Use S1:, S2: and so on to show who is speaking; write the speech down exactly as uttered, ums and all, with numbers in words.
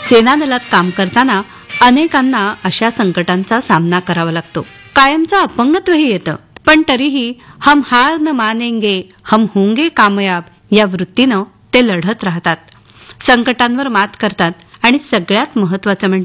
S1: सेना दलात काम करताना अनेकांना अशा संकटांचा सामना करावा लागतो. कायमचं अपंगत्वही येतं, पण तरीही हम हार न मानेंगे, हम होंगे कामयाब या वृत्तीनं ते लढत राहतात, संकटांवर मात करतात आणि सगळ्यात महत्वाचं म्हणजे